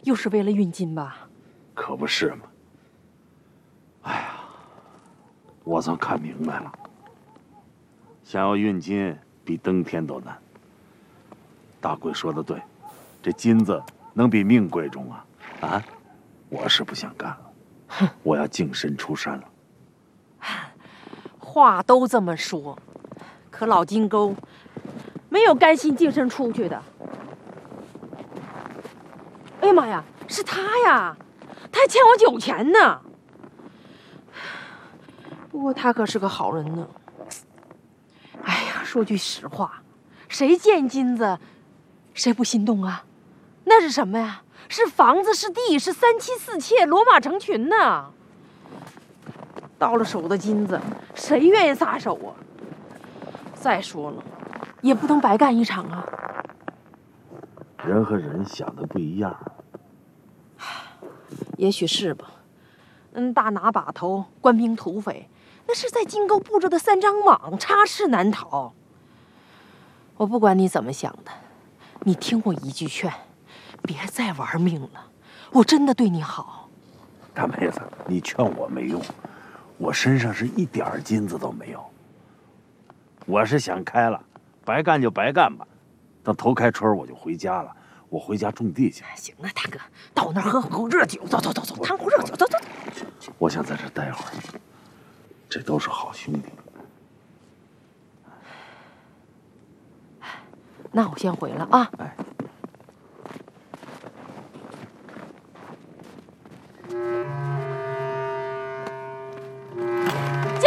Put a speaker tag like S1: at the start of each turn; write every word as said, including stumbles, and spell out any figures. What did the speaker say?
S1: 又是为了运金吧？
S2: 可不是嘛！哎呀，我算看明白了，想要运金比登天都难。大贵说的对，这金子能比命贵重啊！啊，我是不想干了，
S1: 哼，
S2: 我要净身出山了。
S1: 话都这么说，可老金钩没有甘心净身出去的。哎呀妈呀，是他呀！他还欠我酒钱呢。不过他可是个好人呢。哎呀，说句实话，谁见金子，谁不心动啊？那是什么呀？是房子，是地，是三妻四妾，骡马成群呢。到了手的金子，谁愿意撒手啊？再说了，也不能白干一场啊。
S2: 人和人想的不一样，
S1: 也许是吧。嗯，大拿把头，官兵土匪，那是在金沟布着的三张网，插翅难逃。我不管你怎么想的，你听我一句劝，别再玩命了。我真的对你好。
S2: 大妹子，你劝我没用，我身上是一点金子都没有。我是想开了，白干就白干吧，等头开春我就回家了。我回家种地去。
S1: 行了，大哥，到我那儿喝口热酒，走走走走，烫壶热酒，走走。
S2: 我想在这儿待会儿，这都是好兄弟。
S1: 那我先回了啊。
S2: 哎。